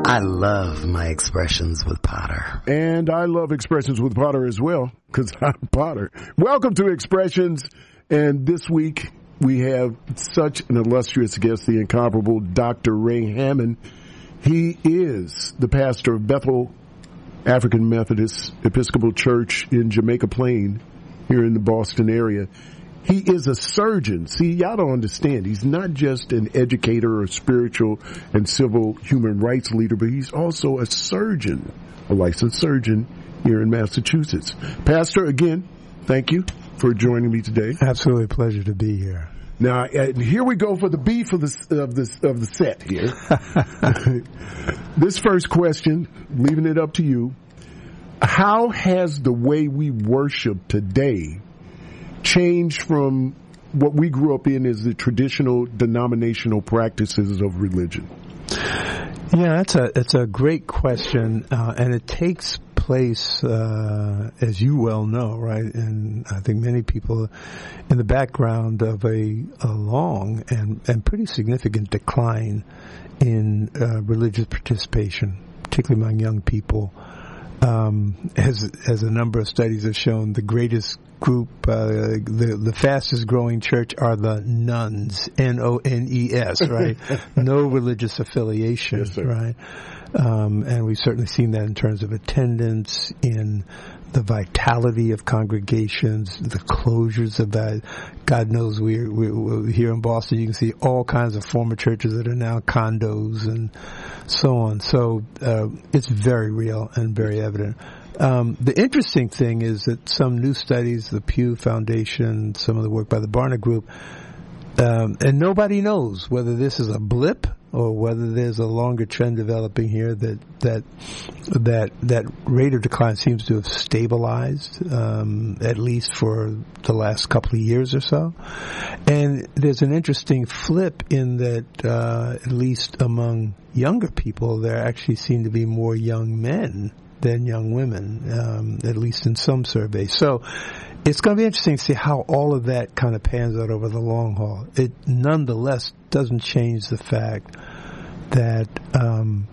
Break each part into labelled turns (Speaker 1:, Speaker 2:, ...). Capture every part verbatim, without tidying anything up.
Speaker 1: I love my Expressions with Potter.
Speaker 2: And I love Expressions with Potter as well, because I'm Potter. Welcome to Expressions. And this week we have such an illustrious guest, the incomparable Doctor Ray Hammond. He is the pastor of Bethel African Methodist Episcopal Church in Jamaica Plain here in the Boston area. He is a surgeon. See, y'all don't understand. He's not just an educator or spiritual and civil human rights leader, but he's also a surgeon, a licensed surgeon here in Massachusetts. Pastor, again, thank you for joining me today.
Speaker 3: Absolutely a pleasure to be here.
Speaker 2: Now, and here we go for the beef of the of the of the set here. This first question, leaving it up to you: how has the way we worship today changed from what we grew up in as the traditional denominational practices of religion?
Speaker 3: Yeah, that's a it's a great question, uh, and it takes place, uh, as you well know, right? And I think many people in the background of a, a long and, and pretty significant decline in uh, religious participation, particularly among young people. Um, as as a number of studies have shown, the greatest group, uh, the the fastest growing church are the nuns, N O N E S, right? No religious affiliation,
Speaker 2: yes,
Speaker 3: right? Um, and we've certainly seen that in terms of attendance, in the vitality of congregations, the closures of that. God knows we're, we're, we're here in Boston. You can see all kinds of former churches that are now condos and so on. So uh, it's very real and very evident. Um, the interesting thing is that some new studies, the Pew Foundation, some of the work by the Barna Group, um, and nobody knows whether this is a blip or whether there's a longer trend developing here, that that that that rate of decline seems to have stabilized, um, at least for the last couple of years or so. And there's an interesting flip in that, uh, at least among younger people, there actually seem to be more young men than young women, um, at least in some surveys. So it's going to be interesting to see how all of that kind of pans out over the long haul. It nonetheless doesn't change the fact that um,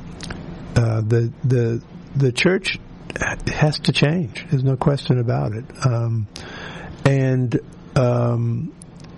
Speaker 3: uh, the the the church has to change. There's no question about it. Um, and um,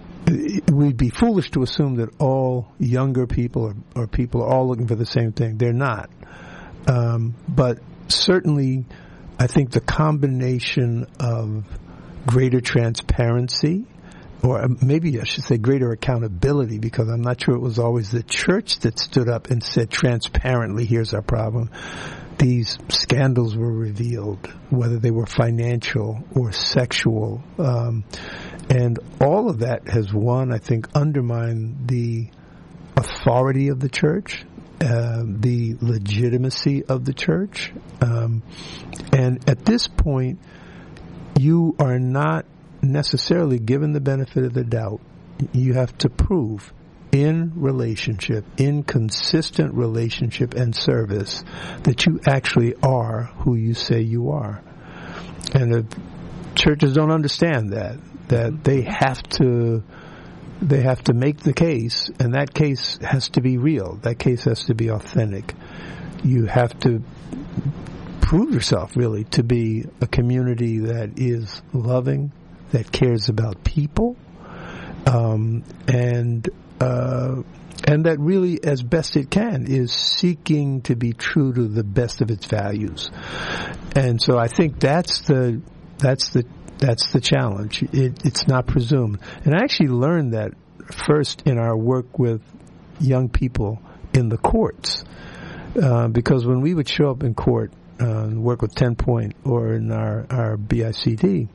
Speaker 3: we'd be foolish to assume that all younger people or, or people are all looking for the same thing. They're not. Um, but certainly, I think the combination of greater transparency, or maybe I should say greater accountability, because I'm not sure it was always the church that stood up and said transparently, here's our problem. These scandals were revealed, whether they were financial or sexual. Um, and all of that has, one, I think, undermined the authority of the church, uh, the legitimacy of the church. Um, and at this point, you are not necessarily given the benefit of the doubt. You have to prove in relationship, in consistent relationship and service, that you actually are who you say you are. And if churches don't understand that, that they have to they have to make the case, and that case has to be real. That case has to be authentic. You have to prove yourself, really, to be a community that is loving, that cares about people, um, and uh, and that really, as best it can, is seeking to be true to the best of its values. And so I think that's the that's the that's the challenge. It, it's not presumed. And I actually learned that first in our work with young people in the courts, uh, because when we would show up in court uh, and work with ten Point or in our our B I C D.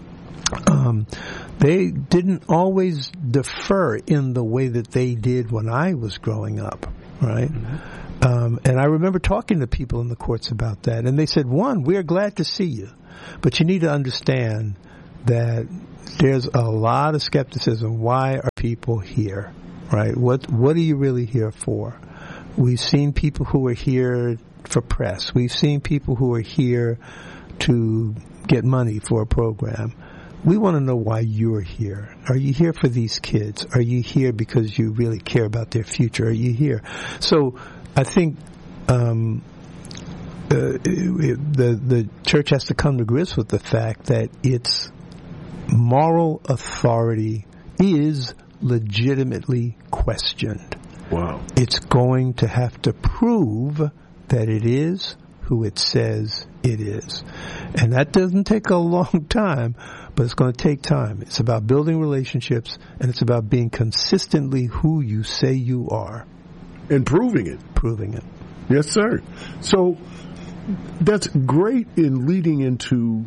Speaker 3: Um, they didn't always defer in the way that they did when I was growing up, right? Mm-hmm. Um, and I remember talking to people in the courts about that, and they said, one, we're glad to see you, but you need to understand that there's a lot of skepticism. Why are people here, right? What What are you really here for? We've seen people who are here for press. We've seen people who are here to get money for a program. We want to know why you're here. Are you here for these kids? Are you here because you really care about their future? Are you here? So I think um, uh, the the church has to come to grips with the fact that its moral authority is legitimately questioned.
Speaker 2: Wow.
Speaker 3: It's going to have to prove that it is who it says it is. And that doesn't take a long time, but it's going to take time. It's about building relationships, and it's about being consistently who you say you are.
Speaker 2: And proving it.
Speaker 3: Proving it.
Speaker 2: Yes, sir. So that's great in leading into,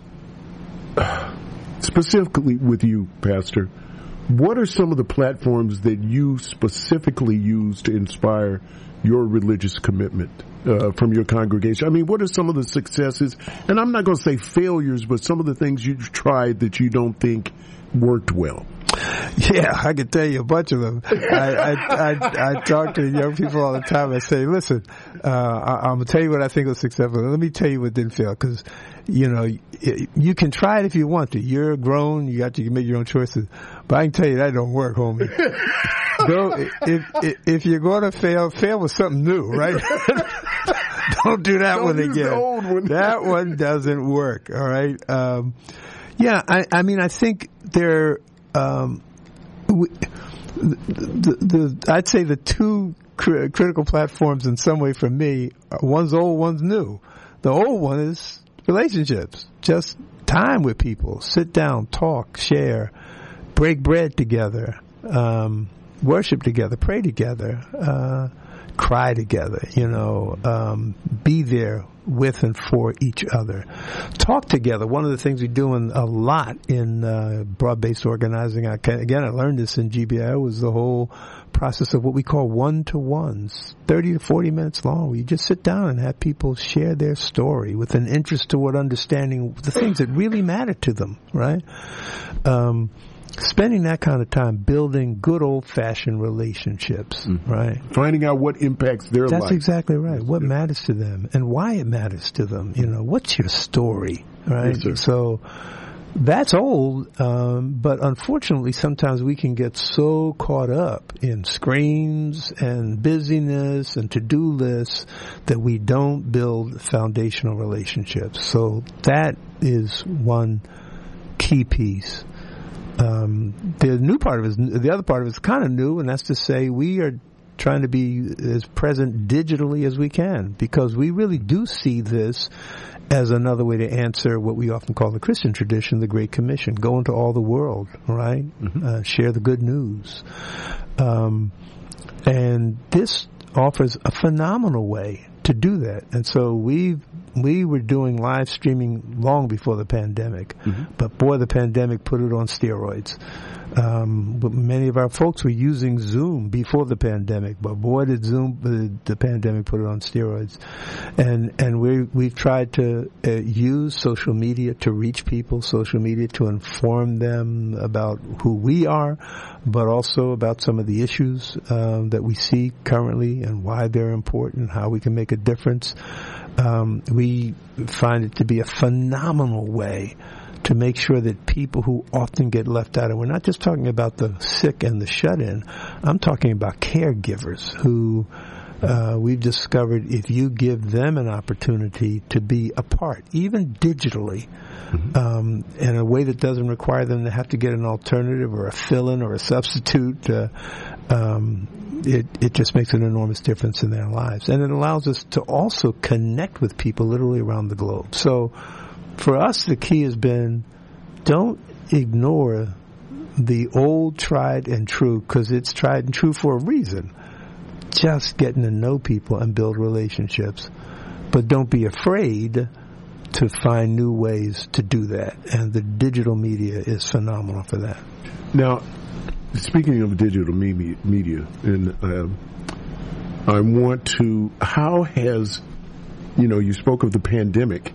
Speaker 2: uh, specifically with you, Pastor, what are some of the platforms that you specifically use to inspire your religious commitment uh, from your congregation? I mean, what are some of the successes? And I'm not going to say failures, but some of the things you've tried that you don't think worked well.
Speaker 3: Yeah, I can tell you a bunch of them. I, I, I, I talk to young people all the time. I say, listen, uh, I, I'm going to tell you what I think was successful. Let me tell you what didn't fail, because, you know, you, you can try it if you want to. You're grown. You got to make your own choices. But I can tell you that don't work, homie. Go, if, if, if you're going to fail, fail with something new, right? Don't do that
Speaker 2: don't
Speaker 3: one
Speaker 2: use
Speaker 3: again.
Speaker 2: The old one.
Speaker 3: That one doesn't work, all right? Um, yeah, I, I mean, I think there Um, we, the, the, I'd say the two cr- critical platforms in some way for me, one's old, one's new. The old one is relationships, just time with people, sit down, talk, share, break bread together, um, worship together, pray together, uh, cry together, you know, um, be there with and for each other. Talk together. One of the things we're doing a lot in uh, broad-based organizing, I can, again, I learned this in G B I, was the whole process of what we call one-to-ones, thirty to forty minutes long, where you just sit down and have people share their story with an interest toward understanding the things that really matter to them, right? Um, spending that kind of time building good old-fashioned relationships, mm-hmm. right?
Speaker 2: Finding out what impacts their
Speaker 3: That's
Speaker 2: life.
Speaker 3: That's exactly right. What yeah. matters to them and why it matters to them. You know, what's your story, right?
Speaker 2: Yes, sir.
Speaker 3: So that's old, um, but unfortunately sometimes we can get so caught up in screens and busyness and to-do lists that we don't build foundational relationships. So that is one key piece. Um, the new part of it, is, the other part of it is kind of new, and that's to say we are trying to be as present digitally as we can, because we really do see this as another way to answer what we often call the Christian tradition, the Great Commission. Go into all the world, right? Mm-hmm. Uh, share the good news. Um, and this offers a phenomenal way to do that. And so we we were doing live streaming long before the pandemic, mm-hmm. but boy, the pandemic put it on steroids. Um, but many of our folks were using Zoom before the pandemic, but boy, did Zoom the, the pandemic put it on steroids. And and we we've tried to uh, use social media to reach people, social media to inform them about who we are, but also about some of the issues um, that we see currently and why they're important, how we can make a difference. Um, we find it to be a phenomenal way to make sure that people who often get left out, and we're not just talking about the sick and the shut-in, I'm talking about caregivers who uh, we've discovered if you give them an opportunity to be a part, even digitally, mm-hmm. um, in a way that doesn't require them to have to get an alternative or a fill-in or a substitute, uh, um, it, it just makes an enormous difference in their lives. And it allows us to also connect with people literally around the globe. So for us, the key has been don't ignore the old tried and true, because it's tried and true for a reason. Just getting to know people and build relationships. But don't be afraid to find new ways to do that. And the digital media is phenomenal for that.
Speaker 2: Now, speaking of digital media, media and uh, I want to, how has, you know, you spoke of the pandemic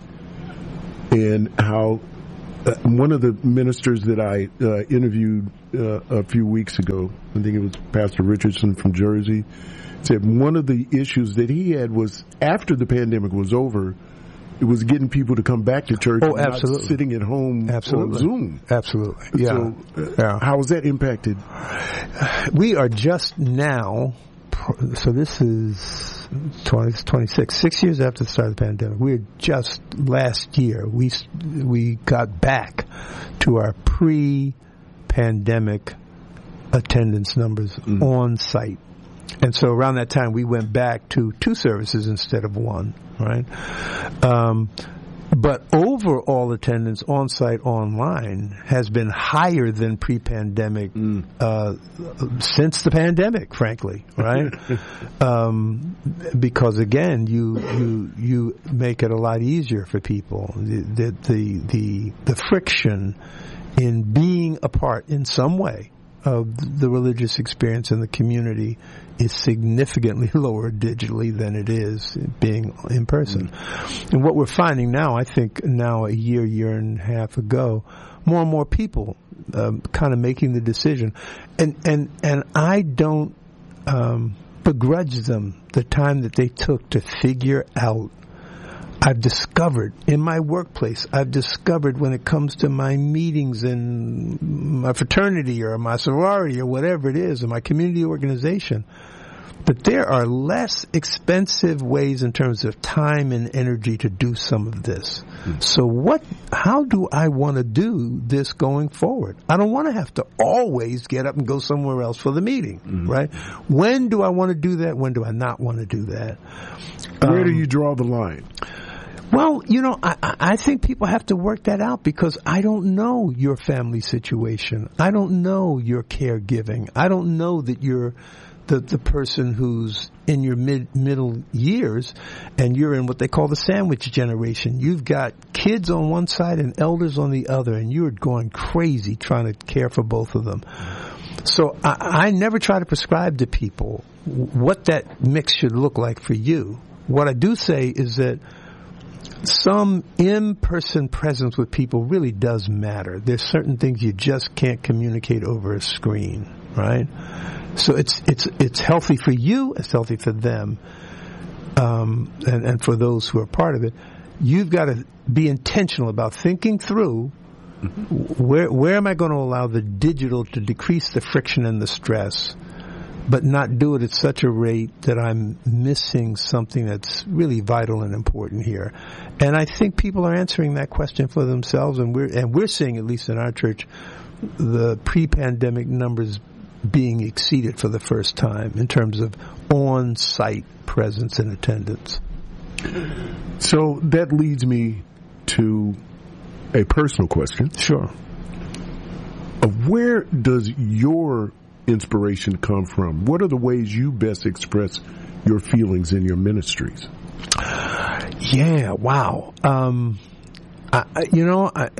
Speaker 2: and how uh, one of the ministers that I uh, interviewed uh, a few weeks ago, I think it was Pastor Richardson from Jersey, said one of the issues that he had was after the pandemic was over, it was getting people to come back to church.
Speaker 3: Oh,
Speaker 2: and
Speaker 3: absolutely.
Speaker 2: Not sitting at home
Speaker 3: absolutely.
Speaker 2: on Zoom.
Speaker 3: Absolutely. Yeah.
Speaker 2: So, uh,
Speaker 3: yeah.
Speaker 2: how has that impacted?
Speaker 3: We are just now so this is twenty, twenty-six, six years after the start of the pandemic. We're just last year, we, we got back to our pre-pandemic attendance numbers mm. on site. And so around that time, we went back to two services instead of one, right? Um, but overall attendance on site online has been higher than pre-pandemic mm. uh, since the pandemic, frankly, right? um, because again, you you you make it a lot easier for people. The the the the, the friction in being a part in some way of the religious experience in the community is significantly lower digitally than it is being in person. Mm. And what we're finding now, I think now a year, year and a half ago, more and more people um, kind of making the decision. And, and, and I don't um, begrudge them the time that they took to figure out. I've discovered in my workplace, I've discovered when it comes to my meetings in my fraternity or my sorority or whatever it is, or my community organization, that there are less expensive ways in terms of time and energy to do some of this. Mm. So what, how do I want to do this going forward? I don't want to have to always get up and go somewhere else for the meeting, mm. right? When do I want to do that? When do I not want to do that?
Speaker 2: Where
Speaker 3: um,
Speaker 2: do you draw the line?
Speaker 3: Well, you know, I, I think people have to work that out because I don't know your family situation. I don't know your caregiving. I don't know that you're the, the person who's in your mid, middle years and you're in what they call the sandwich generation. You've got kids on one side and elders on the other, and you're going crazy trying to care for both of them. So I, I never try to prescribe to people what that mix should look like for you. What I do say is that some in-person presence with people really does matter. There's certain things you just can't communicate over a screen, right? So it's it's it's healthy for you, it's healthy for them, um, and, and for those who are part of it. You've got to be intentional about thinking through mm-hmm. where where am I going to allow the digital to decrease the friction and the stress, but not do it at such a rate that I'm missing something that's really vital and important here. And I think people are answering that question for themselves, and we're and we're seeing, at least in our church, the pre-pandemic numbers being exceeded for the first time in terms of on-site presence and attendance.
Speaker 2: So that leads me to a personal question.
Speaker 3: Sure.
Speaker 2: Of where does your inspiration come from? What are the ways you best express your feelings in your ministries?
Speaker 3: Yeah, wow. Um, I, you know, I,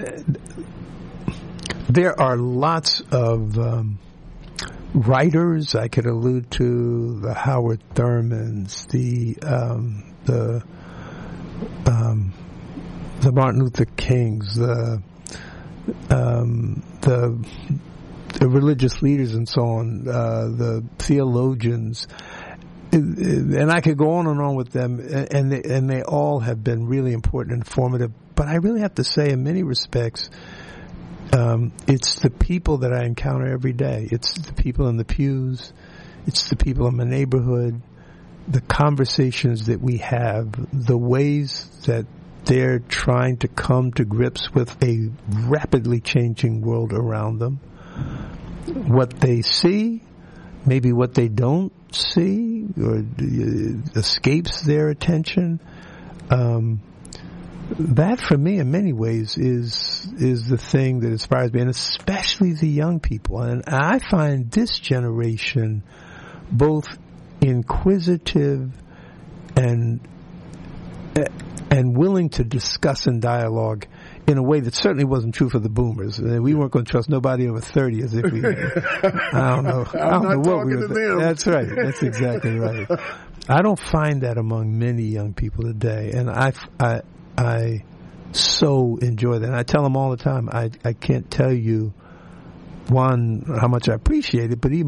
Speaker 3: there are lots of um, writers I could allude to, the Howard Thurmans, the um, the um, the Martin Luther Kings, the um, the the religious leaders and so on, uh, the theologians, and I could go on and on with them, and they, and they all have been really important and informative. But I really have to say, in many respects, um, it's the people that I encounter every day. It's the people in the pews. It's the people in my neighborhood. The conversations that we have, the ways that they're trying to come to grips with a rapidly changing world around them. What they see, maybe what they don't see, or escapes their attention. Um, that, for me, in many ways, is is the thing that inspires me, and especially the young people. And I find this generation both inquisitive and and willing to discuss and dialogue in a way that certainly wasn't true for the boomers. We weren't going to trust nobody over thirty as if we, I don't know. I don't know what we were. Them. That's right. That's exactly right. I don't find that among many young people today. And I, I, I so enjoy that. And I tell them all the time, I, I can't tell you, one, how much I appreciate it, but even